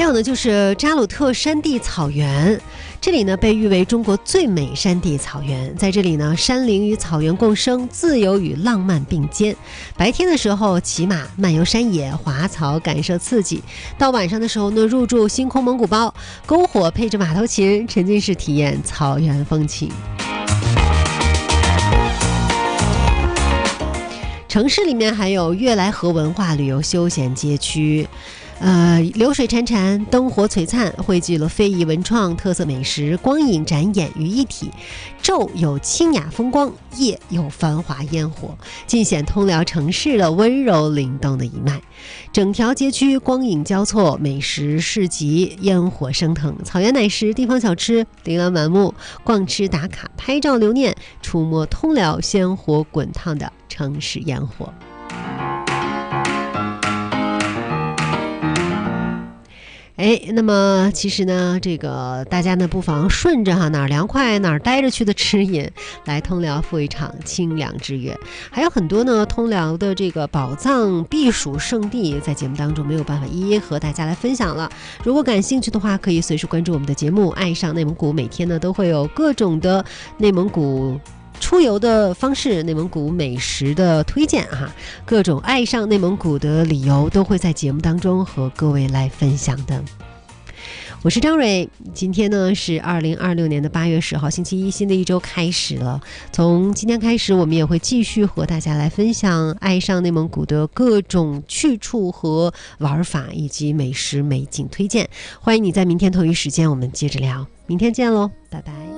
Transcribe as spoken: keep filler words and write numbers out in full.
有呢就是扎鲁特山地草原，这里呢被誉为中国最美山地草原。在这里呢，山林与草原共生，自由与浪漫并肩。白天的时候骑马漫游山野，滑草感受刺激；到晚上的时候呢，入住星空蒙古包，篝火配着马头琴，沉浸式体验草原风情。城市里面还有悦来河文化旅游休闲街区，呃，流水潺潺，灯火璀璨，汇聚了非遗文创、特色美食、光影展演于一体。昼有清雅风光，夜有繁华烟火，尽显通辽城市的温柔灵动的一脉。整条街区光影交错，美食市集，烟火升腾，草原奶食、地方小吃琳琅满目，逛吃打卡、拍照留念，触摸通辽鲜活滚烫的城市烟火。哎，那么其实呢，这个大家呢不妨顺着哈哪儿凉快哪儿待着去的指引，来通辽赴一场清凉之约。还有很多呢通辽的这个宝藏避暑胜地，在节目当中没有办法一一和大家来分享了。如果感兴趣的话，可以随时关注我们的节目《爱上内蒙古》，每天呢都会有各种的内蒙古出游的方式，内蒙古美食的推荐哈，各种爱上内蒙古的理由都会在节目当中和各位来分享的。我是张蕊，今天呢是二零二六年的八月十号，星期一，新的一周开始了。从今天开始，我们也会继续和大家来分享爱上内蒙古的各种去处和玩法，以及美食美景推荐。欢迎你在明天同一时间我们接着聊，明天见喽，拜拜。